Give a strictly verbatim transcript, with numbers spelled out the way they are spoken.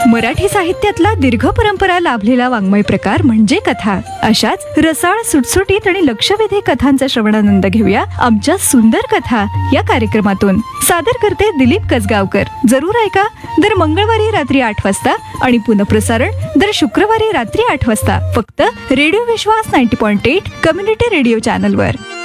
मराठी साहित्यातला दीर्घ परंपरा लाभलेला वाङ्मय प्रकार म्हणजे कथा. अशाच रसाळ, सुटसुटीत आणि लक्षवेधी कथांचा श्रवणानंद घेऊया आमच्या सुंदर कथा या कार्यक्रमातून. सादर करते दिलीप कसगावकर. जरूर ऐका दर मंगळवारी रात्री आठ वाजता आणि पुनःप्रसारण दर शुक्रवारी रात्री आठ वाजता फक्त रेडिओ विश्वास नव्वद पॉइंट आठ कम्युनिटी रेडिओ चॅनलवर.